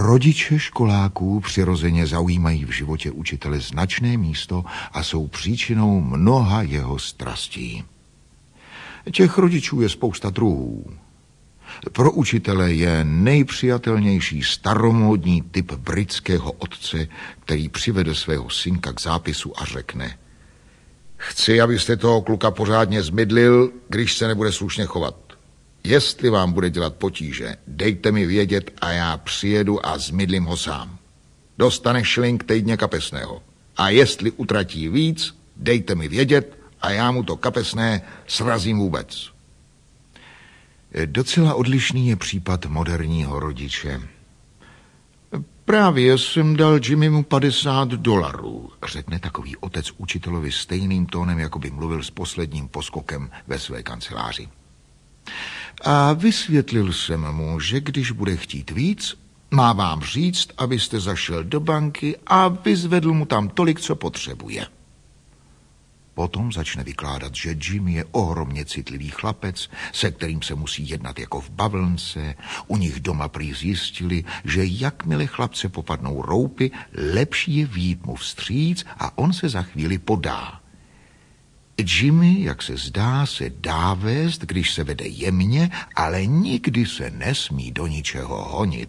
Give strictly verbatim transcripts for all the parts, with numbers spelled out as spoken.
Rodiče školáků přirozeně zaujímají v životě učitele značné místo a jsou příčinou mnoha jeho strastí. Těch rodičů je spousta druhů. Pro učitele je nejpřijatelnější staromódní typ britského otce, který přivede svého synka k zápisu a řekne: chci, abyste toho kluka pořádně zmydlil, když se nebude slušně chovat. Jestli vám bude dělat potíže, dejte mi vědět a já přijedu a zmydlím ho sám. Dostane šilink týdně kapesného. A jestli utratí víc, dejte mi vědět a já mu to kapesné srazím vůbec. Docela odlišný je případ moderního rodiče. Právě jsem dal Jimmymu padesát dolarů, řekne takový otec učitelovi stejným tónem, jako by mluvil s posledním poskokem ve své kanceláři. A vysvětlil jsem mu, že když bude chtít víc, má vám říct, abyste zašel do banky a vyzvedl mu tam tolik, co potřebuje. Potom začne vykládat, že Jimmy je ohromně citlivý chlapec, se kterým se musí jednat jako v bavlnce. U nich doma prý zjistili, že jakmile chlapce popadnou roupy, lepší je vyjít mu vstříc a on se za chvíli podá. Jimmy, jak se zdá, se dá vést, když se vede jemně, ale nikdy se nesmí do ničeho honit.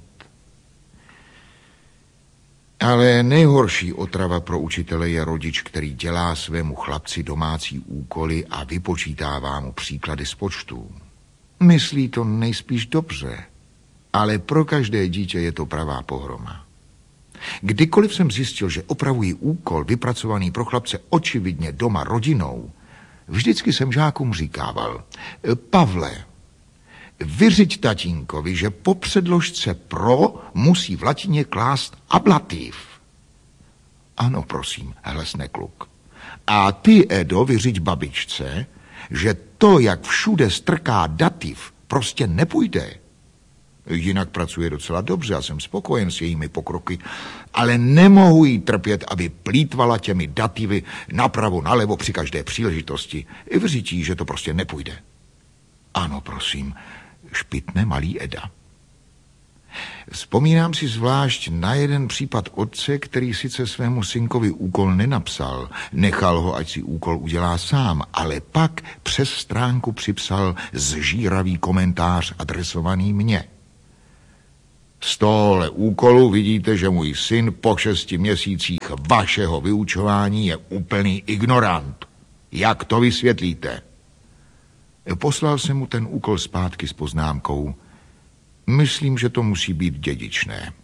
Ale nejhorší otrava pro učitele je rodič, který dělá svému chlapci domácí úkoly a vypočítává mu příklady z počtů. Myslí to nejspíš dobře, ale pro každé dítě je to pravá pohroma. Kdykoliv jsem zjistil, že opravují úkol vypracovaný pro chlapce očividně doma rodinou, vždycky jsem žákům říkával: Pavle, vyřiď tatínkovi, že po předložce pro musí v latině klást ablativ. Ano, prosím, hlesne kluk. A ty, Edo, vyřiď babičce, že to, jak všude strká dativ, prostě nepůjde. Jinak pracuje docela dobře a jsem spokojen s jejími pokroky, ale nemohu jí trpět, aby plýtvala těmi dativy napravo, nalevo při každé příležitosti. Vyřiď, že to prostě nepůjde. Ano, prosím, špitne malý Eda. Vzpomínám si zvlášť na jeden případ otce, který sice svému synkovi úkol nenapsal, nechal ho, ať si úkol udělá sám, ale pak přes stránku připsal zžíravý komentář adresovaný mně. Z tohohle úkolu vidíte, že můj syn po šesti měsících vašeho vyučování je úplný ignorant. Jak to vysvětlíte? Poslal jsem mu ten úkol zpátky s poznámkou: myslím, že to musí být dědičné.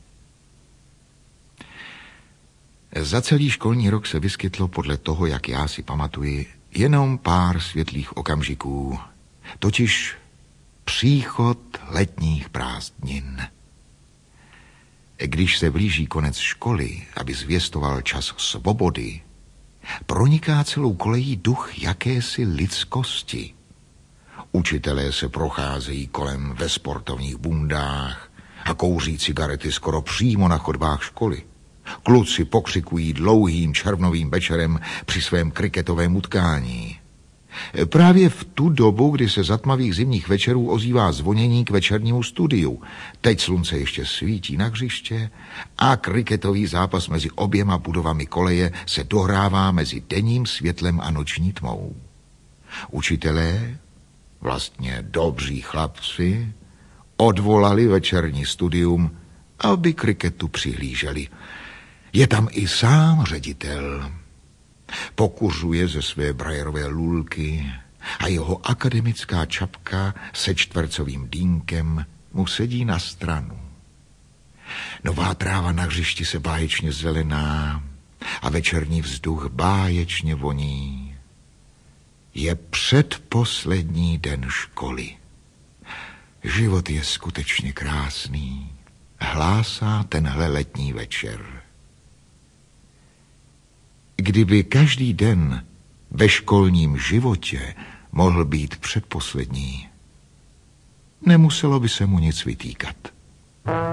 Za celý školní rok se vyskytlo podle toho, jak já si pamatuji, jenom pár světlých okamžiků, totiž příchod letních prázdnin. Když se blíží konec školy, aby zvěstoval čas svobody, proniká celou kolejí duch jakési lidskosti. Učitelé se procházejí kolem ve sportovních bundách a kouří cigarety skoro přímo na chodbách školy. Kluci pokřikují dlouhým červnovým večerem při svém kriketovém utkání. Právě v tu dobu, kdy se za tmavých zimních večerů ozývá zvonění k večernímu studiu. Teď slunce ještě svítí na hřiště a kriketový zápas mezi oběma budovami koleje se dohrává mezi denním světlem a noční tmou. Učitelé, vlastně dobří chlapci, odvolali večerní studium, aby kriketu přihlíželi. Je tam i sám ředitel. Pokuřuje ze své brajerové lulky a jeho akademická čapka se čtvercovým dýnkem mu sedí na stranu. Nová tráva na hřišti se báječně zelená a večerní vzduch báječně voní. Je předposlední den školy. Život je skutečně krásný, hlásá tenhle letní večer. Kdyby každý den ve školním životě mohl být předposlední, nemuselo by se mu nic vytýkat.